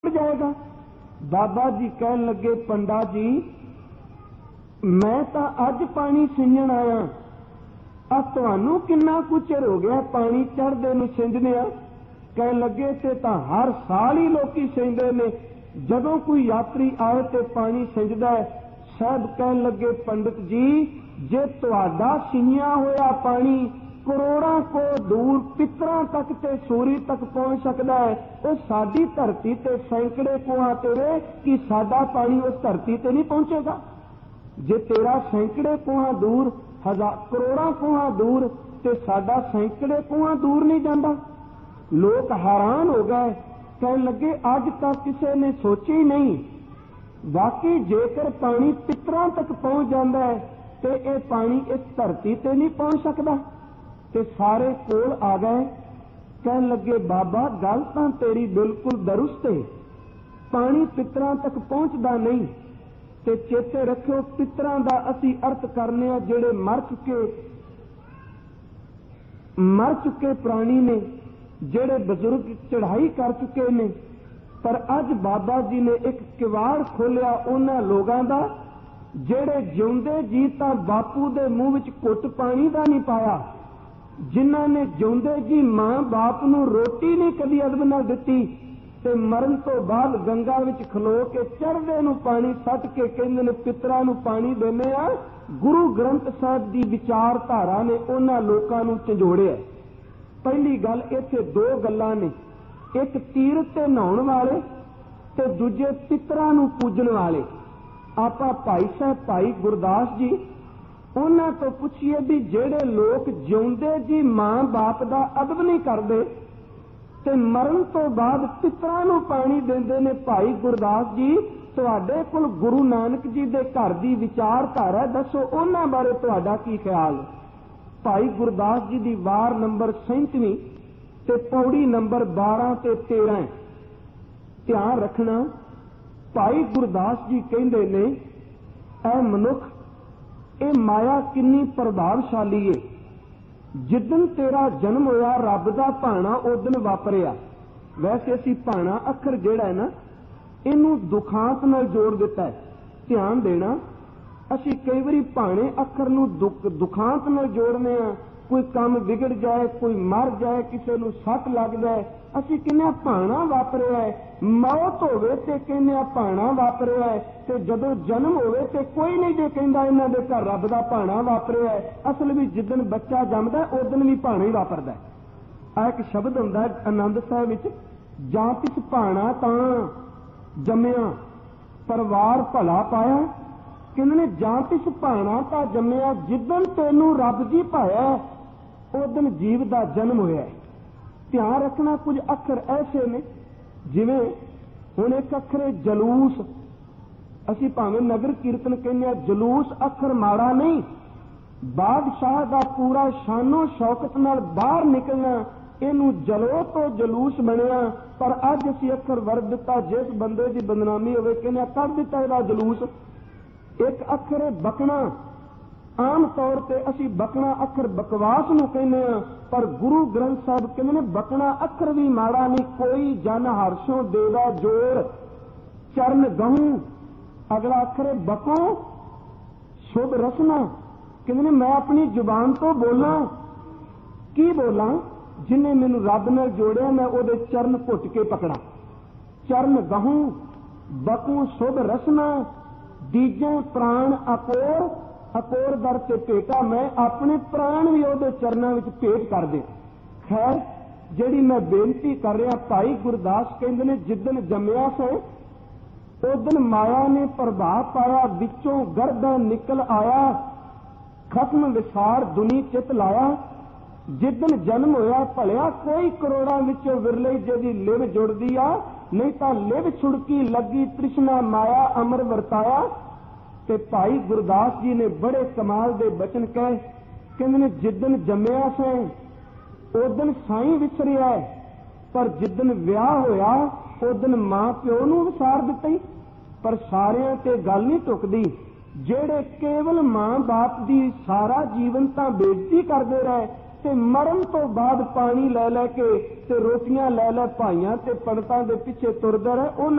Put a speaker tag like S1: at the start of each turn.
S1: जाएगा। बाबा जी कहन लगे, पंडा जी मैं तो अज पानी सिंजण आया, अब तुहानू किन्ना कुछ चिर हो गया पानी चढ़दे नूं सिंजदे। कह लगे ते तां हर साल ही लोकी सिंजदे ने, जदों कोई यात्री आए ते पानी सिंजदा है। साहब कहन लगे, पंडित जी जे तुहाडा सिंजिया होया पानी करोड़ों को दूर पितरां तक ते सूरी तक पहुंच सकता है, वो साडी धरती ते सैकड़े कोहां ते वे कि साडा पानी उस धरती ते नहीं पहुंचेगा। जे तेरा सैकड़े कोहां दूर, करोड़ों कोहां दूर ते साडा सैकड़े कोहां दूर नहीं जाता। लोग हैरान हो गए, कहने लगे अज तक किसी ने सोची ही नहीं, वाकई जेकर पानी पितरां तक पहुंच जाता है तो यह पानी इस धरती ते नहीं पहुंच सकता। ते सारे कोल आ गए, कहने लगे बाबा गल तां तेरी बिल्कुल दुरुस्त है, पानी पितरां तक पहुंचता नहीं। ते चेते रखियो पितरां दा असी अर्थ करने आ जेड़े मर चुके प्राणी ने, जेड़े बजुर्ग चढ़ाई कर चुके ने। पर अज बाबा जी ने एक किवाड़ खोलिया उन्हां लोगां दा जेड़े जिउंदे जी तां बापू दे मूंह विच घुट पानी दा नहीं पाया, जिन्हां ने जिउंदे जी मां बाप नूं रोटी नहीं कदी अदब नाल दित्ती ते मरण तो बाद गंगा विच खलो के चढ़दे नूं पानी सट के कहंदे ने पितरां नूं पानी देने आ। गुरु ग्रंथ साहिब दी विचारधारा ने उन्हां लोकां नूं झंजोड़िया। पहली गल इत्थे दो गल्लां ने, एक तीरथ ते नहाउण वाले ते दूजे पितरां नूं पूजण वाले। आपां भाई साहब भाई गुरदास जी उन्हां तो पुछिए भी जेड़े लोग जिउंदे जी मां बाप दा अदब नहीं करदे ते मरण तो बाद पितरां नूं पानी देंदे ने, भाई गुरदास जी तुहाडे कोल गुरु नानक जी दे घर दी विचारधारा दसो, उन्हां बारे तुहाडा की ख्याल है। भाई गुरदास जी दी वार नंबर 37 ते पौड़ी नंबर 12 ते 13। ध्यान रखना, भाई गुरदास जी कहंदे ने ऐ मनुख ए माया किन्नी प्रभावशाली है। जिदन तेरा जन्म होया रब दा भाणा उदन वापरिया। वैसे असी भाणा अखर जिहड़ा है ना इनू दुखांत नाल जोड़ दिता है। ध्यान देना, असी कई बारी भाणे अखर नू दुखांत नाल जोड़ने आ, कोई काम बिगड़ जाए, कोई मर जाए, किसी नू सट लग जाए, असी कहने भाणा वापरिया है। मौत होवे ते कहने भाणा वापरिया है, ते जदों जन्म होवे ते कोई नहीं जे कहंदा इन्हां दे घर रब दा भाणा वापरिया है। असल भी जिदन बच्चा जमदा उदन भी भाणा ही वापरदा है। आ एक शब्द हुंदा है आनंद साहिब विच, जां तिस भाणा तां जम्मिया परिवार भला पाया। कहंदे जां तिस भाणा तां जम्मिया जिदन तैनूं रब जी पाया उदन जीव दा जन्म होया है। ध्यान रखना, कुछ अखर ऐसे ने जिवें हुण एक अखर है जलूस। असी भावें नगर कीर्तन कहने जलूस अखर माड़ा नहीं, बादशाह दा पूरा शानो शौकत नाल बाहर निकलना इनू जलो तो जलूस बनिया। पर अज असी अखर वरत दिता, जिस बंदे की बदनामी होवे कहने कर दिता इहदा जलूस। एक अखर है बकना, आम तौर पर असी बकना अखर बकवास नूं कहने आ, पर गुरु ग्रंथ साहिब कहंदे ने बकना अखर भी माड़ा नहीं। कोई जन हर्षों देदा जोर चरण गहूं। अगला अखर है बको शुभ रसना। कहंदे ने मैं अपनी जुबान तो बोला की बोला, जिन्हें मैनू रब नाल जोड़िया मैं ओदे चरण घुट के पकड़ा। चरण गहूं बकू शुभ रसना, दीजे प्राण अकोर, अकोर दर ते भेटा, मैं अपने प्राण भी ओदे चरणों में भेंट कर दे। खैर जिहड़ी मैं बेनती कर रहा, भाई गुरदास कहंदे ने जिदन जम्मिया से उदन माया ने प्रभाव पाया, विचों गर्दन निकल आया, खत्म विसार दुनी चित लाया। जिदन जन्म होया भलिया कोई करोड़ां विचों विरले जिहदी लिव जुड़दी आ, नहीं तां लिव छुड़की लगी तृष्णा माया अमर वरताया। ते भाई गुरदास जी ने बड़े कमाल दे बचन कहे, कहंदे ने जिदन जम्मिया से उदन साईं विसरिया, पर जिदन विआह होया उदन मां प्यो नूं विसार दिता। पर सारियां ते गल नहीं टुकदी, जेड़े केवल मां बाप दी सारा जीवन तां बेइज्जती करदे रहे ते मरण तो बाद पानी लै लै के ते रोटियां लै लै भाइयां ते पंडितां दे पिछे तुरदे रहे।